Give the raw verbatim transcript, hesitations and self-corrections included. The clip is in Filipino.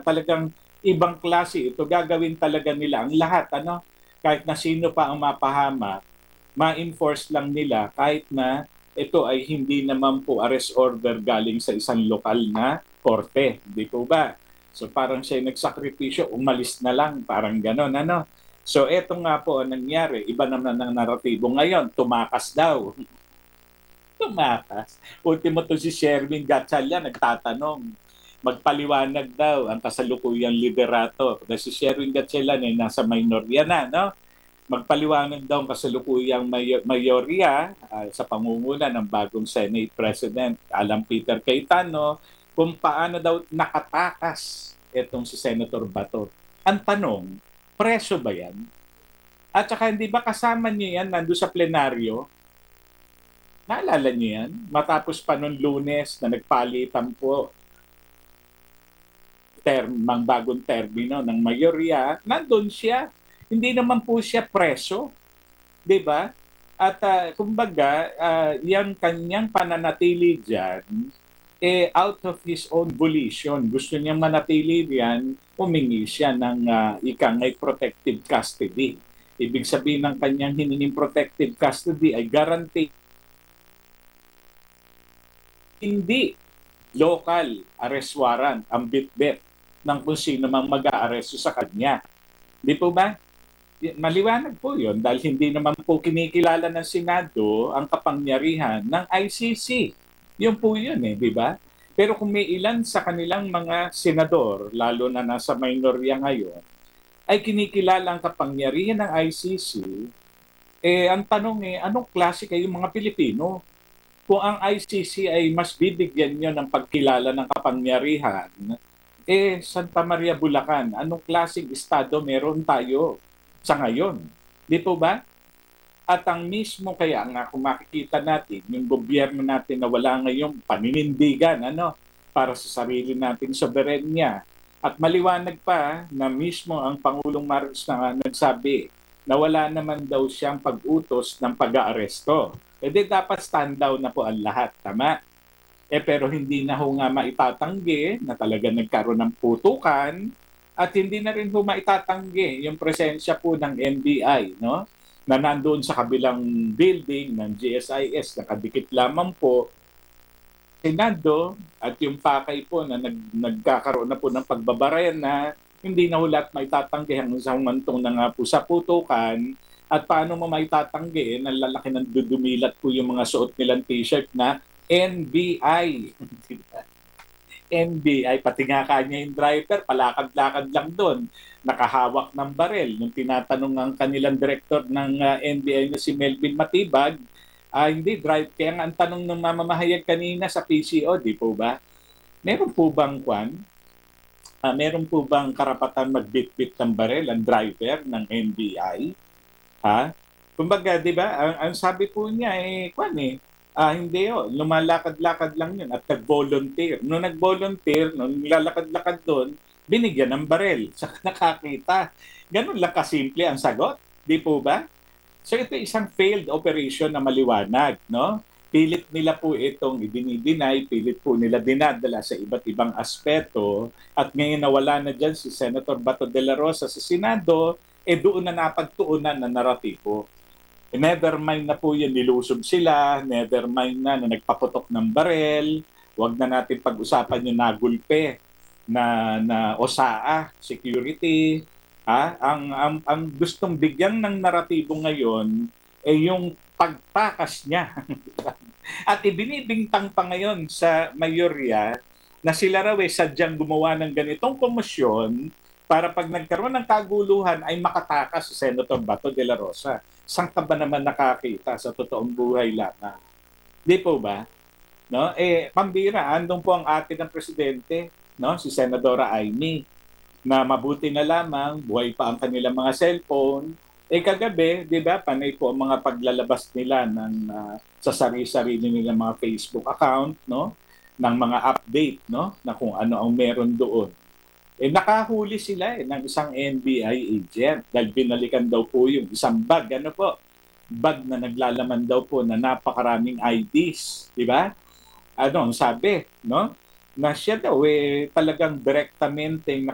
talagang ibang klase ito. Gagawin talaga nila ang lahat, ano? Kahit na sino pa ang mapahamak, ma-enforce lang nila kahit na ito ay hindi naman po arrest order galing sa isang lokal na korte. Di po ba? So parang siya nagsakripisyo, umalis na lang, parang gano'n, ano? So eto nga po ang nangyari, iba naman ang naratibo ngayon, tumakas daw. Tumakas. Ultimo to si Sherwin Gatchalian nagtatanong, magpaliwanag daw ang kasalukuyang liderato. Dahil si Sherwin Gatchalian ay nasa minorya na, no? Magpaliwanag daw ang kasalukuyang may- mayorya ah, sa pangunguna ng bagong Senate President Alan Peter Cayetano kung paano daw nakatakas itong si Senator Bato. Ang tanong, preso ba yan? At saka hindi ba kasama niya yan nando sa plenaryo? Naalala niyo yan? Matapos pa noong Lunes na nagpalitan po term, mang bagong termino ng mayorya, nandun siya. Hindi naman po siya preso, di ba? At uh, kumbaga, uh, yung kanyang pananatili dyan, eh, out of his own volition, gusto niyang manatili diyan, humingi siya ng uh, ikang ay protective custody. Ibig sabihin ng kanyang hiningin protective custody ay guarantee hindi local arrest warrant ang bitbit ng kung sino mang mag-aaresto sa kanya. Di po ba? Maliwanag po yun dahil hindi naman po kinikilala ng Senado ang kapangyarihan ng I C C. Yun po yun eh, di ba? Pero kung may ilan sa kanilang mga senador, lalo na nasa minorya ngayon, ay kinikilala ang kapangyarihan ng I C C, eh ang tanong eh, anong klase kayo mga Pilipino? Kung ang I C C ay mas bibigyan nyo ng pagkilala ng kapangyarihan, eh Santa Maria, Bulacan, anong klaseng estado meron tayo sa ngayon? Di po ba? At ang mismo kaya nga kung makikita natin, yung gobyerno natin na wala ngayong paninindigan ano, para sa sarili nating soberenya. At maliwanag pa na mismo ang Pangulong Marcos na nagsabi na wala naman daw siyang pag-utos ng pag-aaresto. E di dapat stand down na po ang lahat, tama? Eh pero hindi na ho nga maitatanggi na talaga nagkaroon ng putukan at hindi na rin ho maitatanggi yung presensya po ng N B I, no? Na nandoon sa kabilang building ng G S I S, nakadikit lamang po Senado at yung pakay po na nag, nagkakaroon na po ng pagbabarayan na hindi na ho lahat maitatanggi hanggang sa humantong na nga po sa putukan. At paano mo maitatanggi? Eh, nalalaki ng dudumilat po yung mga suot nilang t-shirt na N B I. N B I, pati nga kanya yung driver, palakad-lakad lang doon. Nakahawak ng barel. Nung tinatanong ang kanilang director ng uh, N B I na si Melvin Matibag, ah, hindi, drive. Kaya nga ang tanong ng mamamahayag kanina sa P C O, di po ba? Meron po bang kwan? Uh, meron po bang karapatan magbit-bit ng barel ang driver ng N B I? Ha? Kumbaga, di ba, ang, ang sabi po niya, eh, kwan eh, ah, hindi o, lumalakad-lakad lang yun at nag-volunteer. Nung nag-volunteer, nung lalakad-lakad doon, binigyan ng barel. Saka nakakita. Ganun lang kasimple ang sagot. Di po ba? So ito isang failed operation na maliwanag, no? Pilit nila po itong idinidinay, pilit po nila dinadala sa iba't ibang aspeto at ngayon nawala na dyan si Senator Bato de la Rosa sa Senado, eh doon na napagtuunan na naratibo. Eh, never mind na po yun, nilusob sila, never mind na na nagpaputok ng barel, wag na natin pag-usapan yung nagulpe na, na O S A A, security. Ha? Ang, ang, ang gustong bigyan ng naratibo ngayon ay eh yung pagtakas niya. At ibinibintang pa ngayon sa mayorya na sila raw eh sadyang gumawa ng ganitong komosyon para pag nagkaroon ng kaguluhan ay makatakas si Senator Bato de la Rosa. Saan ka ba naman nakakita sa totoong buhay lamang? Di po ba? No? Eh, pambira, andun po ang ate ng presidente, no? Si Senadora Amy, na mabuti na lamang, buhay pa ang kanilang mga cellphone. Eh kagabi, di ba, panay po ang mga paglalabas nila ng, uh, sa sarili-sarili nilang mga Facebook account, no? Ng mga update, no? Na kung ano ang meron doon. Eh nakahuli sila eh, ng isang N B I agent dahil binalikan daw po yung isang bag, ano po, bag na naglalaman daw po na napakaraming I Ds, di ba? Ano ang sabi, no? Na siya daw eh talagang direktamente